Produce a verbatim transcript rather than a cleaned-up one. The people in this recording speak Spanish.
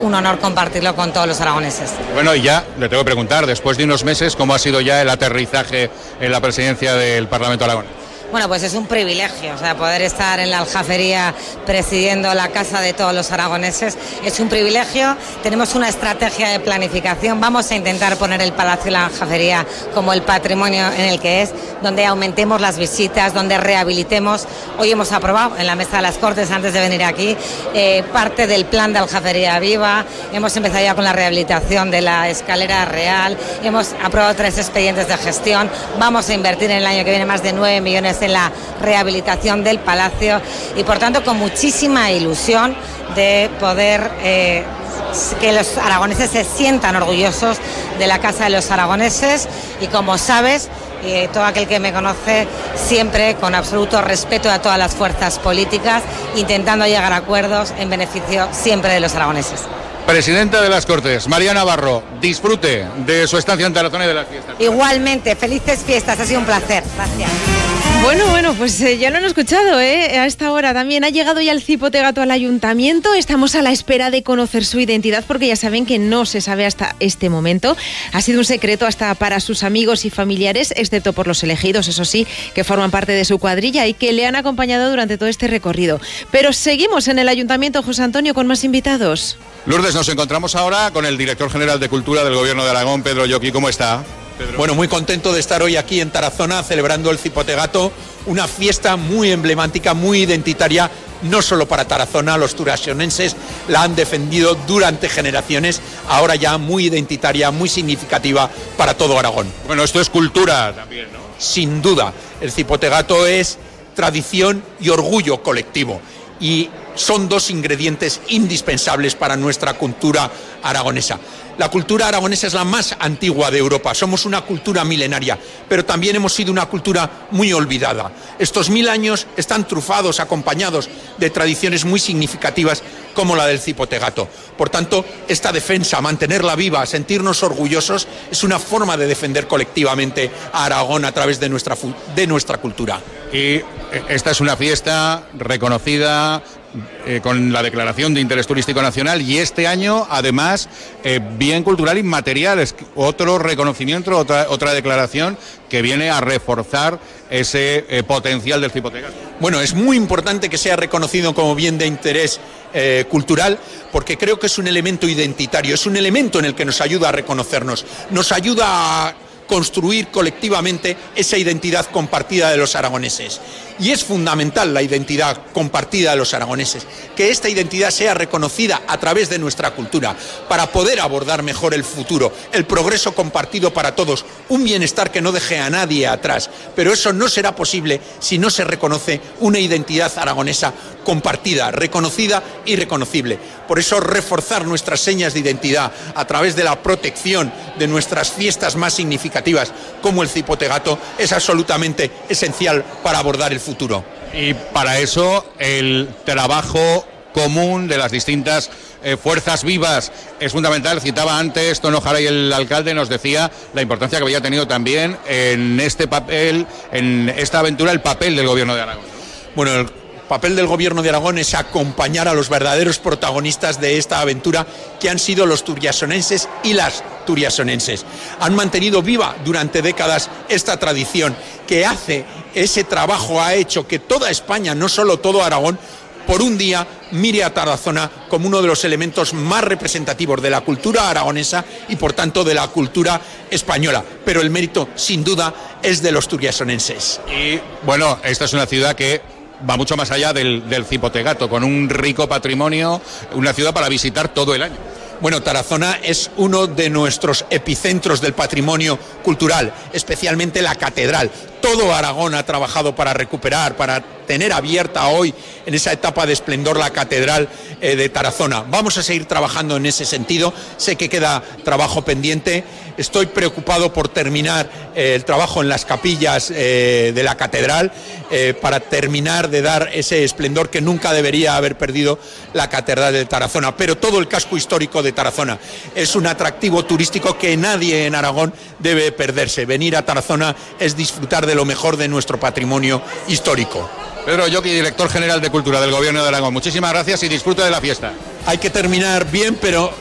Un honor compartirlo con todos los aragoneses. Bueno, y ya le tengo que preguntar, después de unos meses, ¿cómo ha sido ya el aterrizaje en la presidencia del Parlamento aragonés? Bueno, pues es un privilegio, o sea, poder estar en la Aljafería presidiendo la casa de todos los aragoneses es un privilegio. Tenemos una estrategia de planificación, vamos a intentar poner el Palacio de la Aljafería como el patrimonio en el que es, donde aumentemos las visitas, donde rehabilitemos. Hoy hemos aprobado en la mesa de las Cortes, antes de venir aquí, eh, parte del plan de Aljafería Viva. Hemos empezado ya con la rehabilitación de la escalera real, hemos aprobado tres expedientes de gestión, vamos a invertir en el año que viene más de nueve millones en la rehabilitación del Palacio y por tanto con muchísima ilusión de poder eh, que los aragoneses se sientan orgullosos de la Casa de los Aragoneses y, como sabes, eh, todo aquel que me conoce, siempre con absoluto respeto a todas las fuerzas políticas, intentando llegar a acuerdos en beneficio siempre de los aragoneses. Presidenta de las Cortes, María Navarro, disfrute de su estancia en Tarazona y de las fiestas. Igualmente, felices fiestas, ha sido un placer. Gracias. Bueno, bueno, pues eh, ya lo han escuchado, ¿eh? A esta hora también ha llegado ya el cipote gato al ayuntamiento. Estamos a la espera de conocer su identidad porque ya saben que no se sabe hasta este momento. Ha sido un secreto hasta para sus amigos y familiares, excepto por los elegidos, eso sí, que forman parte de su cuadrilla y que le han acompañado durante todo este recorrido. Pero seguimos en el ayuntamiento, José Antonio, con más invitados. Lourdes, nos encontramos ahora con el director general de Cultura del Gobierno de Aragón, Pedro Lloqui. ¿Cómo está, Pedro? Bueno, muy contento de estar hoy aquí en Tarazona celebrando el cipote gato, una fiesta muy emblemática, muy identitaria, no solo para Tarazona, los turasionenses la han defendido durante generaciones, ahora ya muy identitaria, muy significativa para todo Aragón. Bueno, esto es cultura también, ¿no? Sin duda, el cipote gato es tradición y orgullo colectivo. Y son dos ingredientes indispensables para nuestra cultura aragonesa. La cultura aragonesa es la más antigua de Europa, somos una cultura milenaria, pero también hemos sido una cultura muy olvidada. Estos mil años están trufados, acompañados de tradiciones muy significativas como la del cipote gato. Por tanto, esta defensa, mantenerla viva, sentirnos orgullosos, es una forma de defender colectivamente a Aragón a través de nuestra, de nuestra cultura. Y esta es una fiesta reconocida eh, con la Declaración de Interés Turístico Nacional y este año, además, eh, bien cultural inmaterial, es otro reconocimiento, otra, otra declaración que viene a reforzar ese eh, potencial del cipote gato. Bueno, es muy importante que sea reconocido como bien de interés eh, cultural, porque creo que es un elemento identitario, es un elemento en el que nos ayuda a reconocernos, nos ayuda a construir colectivamente esa identidad compartida de los aragoneses. Y es fundamental la identidad compartida de los aragoneses, que esta identidad sea reconocida a través de nuestra cultura, para poder abordar mejor el futuro, el progreso compartido para todos, un bienestar que no deje a nadie atrás. Pero eso no será posible si no se reconoce una identidad aragonesa compartida, reconocida y reconocible. Por eso, reforzar nuestras señas de identidad a través de la protección de nuestras fiestas más significativas, como el cipote gato, es absolutamente esencial para abordar el futuro. Y para eso, el trabajo común de las distintas eh, fuerzas vivas es fundamental. Citaba antes Tono Jara y el alcalde nos decía la importancia que había tenido también en este papel, en esta aventura, el papel del Gobierno de Aragón, ¿no? Bueno, el papel del Gobierno de Aragón es acompañar a los verdaderos protagonistas de esta aventura, que han sido los turiasonenses y las turiasonenses. Han mantenido viva durante décadas esta tradición que hace ese trabajo, ha hecho que toda España, no solo todo Aragón, por un día mire a Tarazona como uno de los elementos más representativos de la cultura aragonesa y por tanto de la cultura española. Pero el mérito, sin duda, es de los turiasonenses. Y bueno, esta es una ciudad que va mucho más allá del, del cipote gato, con un rico patrimonio, una ciudad para visitar todo el año. Bueno, Tarazona es uno de nuestros epicentros del patrimonio cultural, especialmente la catedral. Todo Aragón ha trabajado para recuperar, para tener abierta hoy, en esa etapa de esplendor, la catedral eh, de Tarazona. Vamos a seguir trabajando en ese sentido. Sé que queda trabajo pendiente. Estoy preocupado por terminar eh, el trabajo en las capillas eh, de la catedral eh, para terminar de dar ese esplendor que nunca debería haber perdido la catedral de Tarazona. Pero todo el casco histórico de Tarazona es un atractivo turístico que nadie en Aragón debe perderse. Venir a Tarazona es disfrutar de lo mejor de nuestro patrimonio histórico. Pedro Oyoki, director general de Cultura del Gobierno de Aragón. Muchísimas gracias y disfruta de la fiesta. Hay que terminar bien, pero